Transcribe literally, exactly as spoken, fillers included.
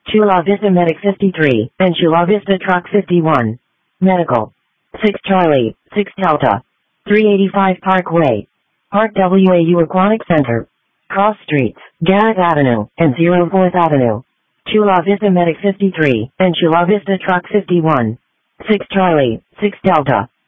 Chula Vista Medic fifty-three, and Chula Vista Truck fifty-one. Medical. six Charlie, six Delta. three eighty-five Parkway. Park W A U Aquatic Center. Cross Streets, Garrett Avenue, and oh fourth Avenue. Chula Vista Medic fifty-three, and Chula Vista Truck fifty-one. six Charlie, six Delta.